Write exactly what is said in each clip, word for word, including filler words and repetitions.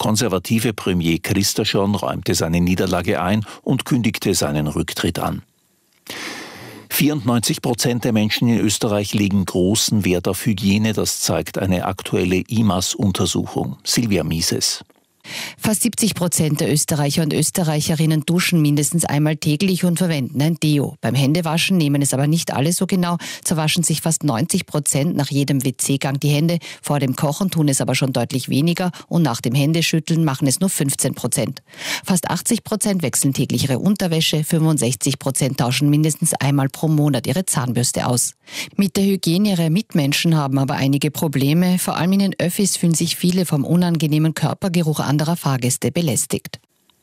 konservative Premier Kristersson räumte seine Niederlage ein und kündigte seinen Rücktritt an. vierundneunzig Prozent der Menschen in Österreich legen großen Wert auf Hygiene, das zeigt eine aktuelle I M A S-Untersuchung. Silvia Mieses. Fast siebzig Prozent der Österreicher und Österreicherinnen duschen mindestens einmal täglich und verwenden ein Deo. Beim Händewaschen nehmen es aber nicht alle so genau. So waschen sich fast neunzig Prozent nach jedem W C-Gang die Hände. Vor dem Kochen tun es aber schon deutlich weniger und nach dem Händeschütteln machen es nur fünfzehn Prozent. Fast achtzig Prozent wechseln täglich ihre Unterwäsche, fünfundsechzig Prozent tauschen mindestens einmal pro Monat ihre Zahnbürste aus. Mit der Hygiene ihrer Mitmenschen haben aber einige Probleme. Vor allem in den Öffis fühlen sich viele vom unangenehmen Körpergeruch anderer Fahrgäste belästigt.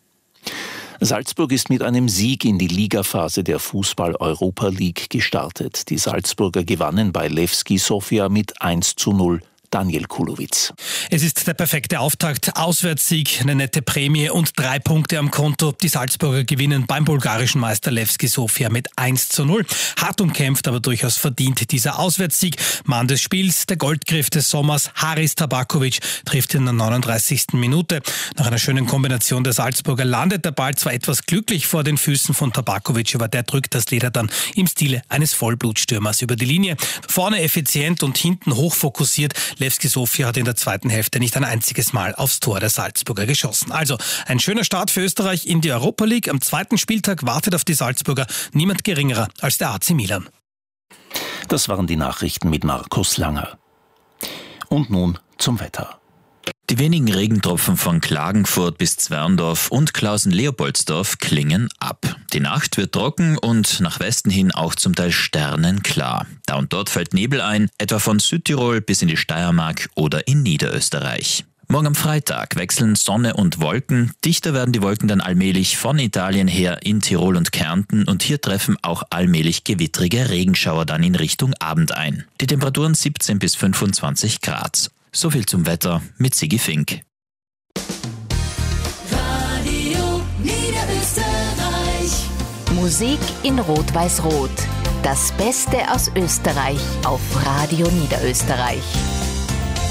Salzburg ist mit einem Sieg in die Ligaphase der Fußball-Europa League gestartet. Die Salzburger gewannen bei Levski Sofia mit eins zu null. Daniel Kulowitz. Es ist der perfekte Auftakt. Auswärtssieg, eine nette Prämie und drei Punkte am Konto. Die Salzburger gewinnen beim bulgarischen Meister Levski Sofia mit eins zu null. Hart umkämpft, aber durchaus verdient dieser Auswärtssieg. Mann des Spiels, der Goldgriff des Sommers, Haris Tabakovic, trifft in der neununddreißigsten Minute. Nach einer schönen Kombination der Salzburger landet der Ball zwar etwas glücklich vor den Füßen von Tabakovic, aber der drückt das Leder dann im Stile eines Vollblutstürmers über die Linie. Vorne effizient und hinten hochfokussiert. Levski Sofia hat in der zweiten Hälfte nicht ein einziges Mal aufs Tor der Salzburger geschossen. Also ein schöner Start für Österreich in die Europa League. Am zweiten Spieltag wartet auf die Salzburger niemand geringerer als der A C Milan. Das waren die Nachrichten mit Markus Langer. Und nun zum Wetter. Die wenigen Regentropfen von Klagenfurt bis Zwerndorf und Klausen-Leopoldsdorf klingen ab. Die Nacht wird trocken und nach Westen hin auch zum Teil sternenklar. Da und dort fällt Nebel ein, etwa von Südtirol bis in die Steiermark oder in Niederösterreich. Morgen am Freitag wechseln Sonne und Wolken. Dichter werden die Wolken dann allmählich von Italien her in Tirol und Kärnten und hier treffen auch allmählich gewittrige Regenschauer dann in Richtung Abend ein. Die Temperaturen siebzehn bis fünfundzwanzig Grad. So viel zum Wetter mit Sigi Fink. Radio Niederösterreich. Musik in Rot-Weiß-Rot. Das Beste aus Österreich auf Radio Niederösterreich.